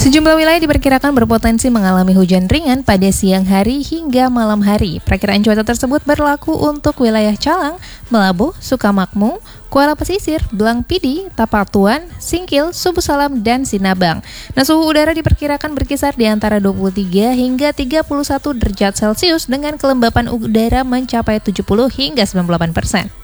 Sejumlah wilayah diperkirakan berpotensi mengalami hujan ringan pada siang hari hingga malam hari. Perkiraan cuaca tersebut berlaku untuk wilayah Calang, Melabu, Sukamakmur, Kuala Pesisir, Blang Pidi, Tapatuan, Singkil, Subu Salam, dan Sinabang. Nah, suhu udara diperkirakan berkisar di antara 23 hingga 31 derajat Celcius dengan kelembapan udara mencapai 70 hingga 98%.